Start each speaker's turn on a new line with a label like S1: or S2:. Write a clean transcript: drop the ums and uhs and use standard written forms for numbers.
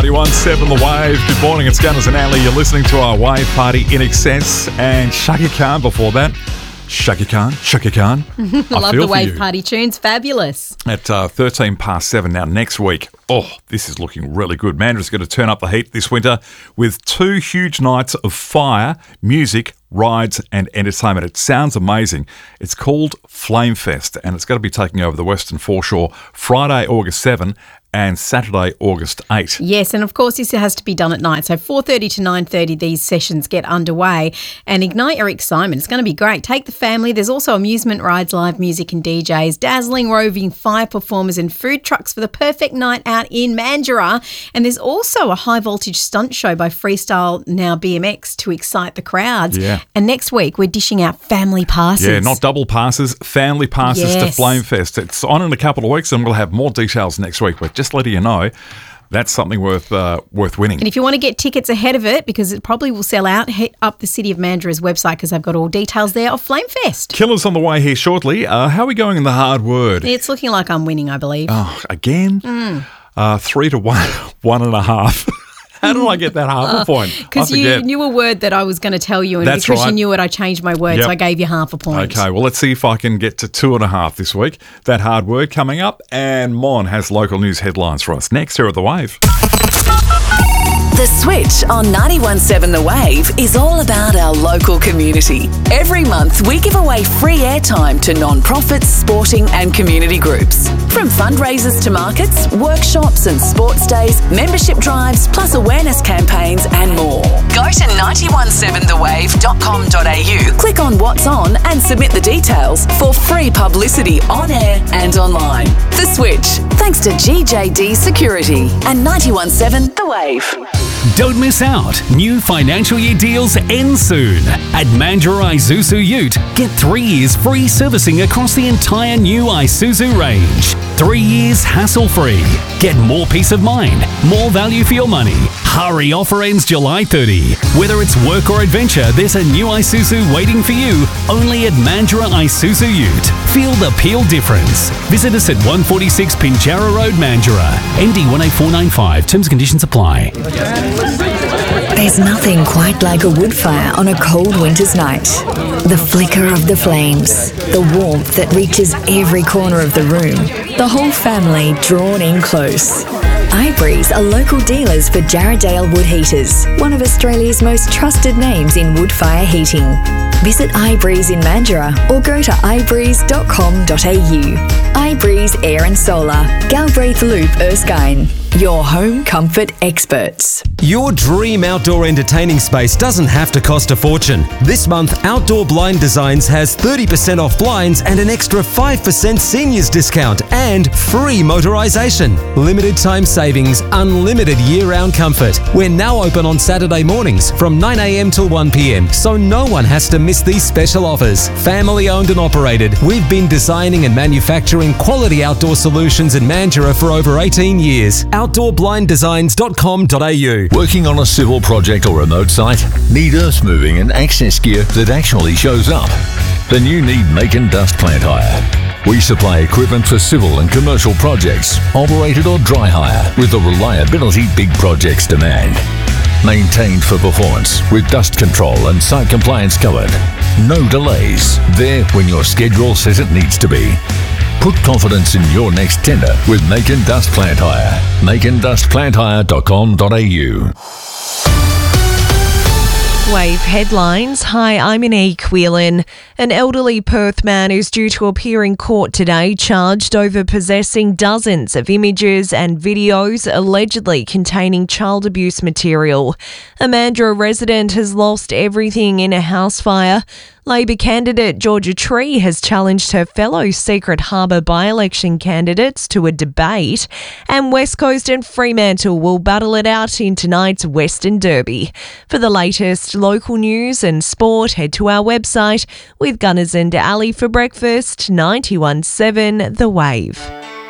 S1: 91.7 The Wave. Good morning, it's Gunners and Ali. You're listening to our Wave Party in Excess and Shaka Khan before that. Shaka Khan.
S2: I love the Wave Party tunes. Fabulous.
S1: At 13 past 7 now next week. Oh, this is looking really good. Mandra's going to turn up the heat this winter with 2 huge nights of fire, music, rides and entertainment. It sounds amazing. It's called Flame Fest and it's going to be taking over the Western Foreshore Friday, August 7 and Saturday, August 8.
S2: Yes, and of course this has to be done at night. So 4:30 to 9:30 these sessions get underway and ignite your excitement. It's going to be great. Take the family. There's also amusement rides, live music and DJs, dazzling roving fire performers and food trucks for the perfect night out in Mandurah. And there's also a high voltage stunt show by Freestyle Now BMX to excite the crowds.
S1: Yeah.
S2: And next week we're dishing out family passes.
S1: Yeah, not double passes, family passes to Flame Fest. It's on in a couple of weeks and we'll have more details next week. But just letting you know, that's something worth winning. And
S2: if you want to get tickets ahead of it, because it probably will sell out, hit up the City of Mandurah's website because they've got all details there of Flame Fest.
S1: Killers on the way here shortly. How are we going in the hard word?
S2: It's looking like I'm winning, I believe.
S1: Oh, again? 3 to 1, 1.5. How did I get that half a point?
S2: Because you knew a word that I was going to tell you, and
S1: That's
S2: because
S1: right.
S2: you knew it, I changed my word, so I gave you half a point.
S1: Okay, well, let's see if I can get to 2.5 this week. That hard word coming up, and Mon has local news headlines for us next here at The Wave.
S3: The Switch on 91.7 The Wave is all about our local community. Every month, we give away free airtime to non-profits, sporting and community groups. From fundraisers to markets, workshops and sports days, membership drives, plus awareness campaigns and more. Go to 917thewave.com.au, click on What's On and submit the details for free publicity on air and online. The Switch, thanks to GJD Security and 91.7 The Wave.
S4: Don't miss out. New financial year deals end soon. At Mandurah Isuzu Ute, get 3 years free servicing across the entire new Isuzu range. 3 years hassle-free. Get more peace of mind, more value for your money. Hurry, offer ends July 30. Whether it's work or adventure, there's a new Isuzu waiting for you only at Mandurah Isuzu Ute. Feel the Peel difference. Visit us at 146 Pinjarra Road, Mandurah. MD 18495. Terms and conditions apply.
S5: There's nothing quite like a wood fire on a cold winter's night. The flicker of the flames, the warmth that reaches every corner of the room, the whole family drawn in close. iBreeze are local dealers for Jarrahdale Wood Heaters, one of Australia's most trusted names in wood fire heating. Visit iBreeze in Mandurah or go to ibreeze.com.au. iBreeze Air and Solar, Galbraith Loop, Erskine. Your home comfort experts.
S6: Your dream outdoor entertaining space doesn't have to cost a fortune. This month, Outdoor Blind Designs has 30% off blinds and an extra 5% seniors discount and free motorisation. Limited time savings, unlimited year-round comfort. We're now open on Saturday mornings from 9 a.m. till 1 p.m, so no one has to miss these special offers. Family owned and operated, we've been designing and manufacturing quality outdoor solutions in Mandurah for over 18 years. OutdoorBlindDesigns.com.au.
S7: Working on a civil project or remote site? Need earth moving and access gear that actually shows up? Then you need Macon Dust Plant Hire. We supply equipment for civil and commercial projects, operated or dry hire, with the reliability big projects demand. Maintained for performance, with dust control and site compliance covered. No delays. There when your schedule says it needs to be. Put confidence in your next tender with Macon Dust Plant Hire. MaconDustPlantHire.com.au.
S8: Wave headlines. Hi, I'm Anique Whelan. An elderly Perth man is due to appear in court today, charged over possessing dozens of images and videos allegedly containing child abuse material. A Mandurah resident has lost everything in a house fire. Labor candidate Georgia Tree has challenged her fellow Secret Harbour by-election candidates to a debate, and West Coast and Fremantle will battle it out in tonight's Western Derby. For the latest local news and sport, head to our website with Gunners and Ali for breakfast. 91.7 The Wave.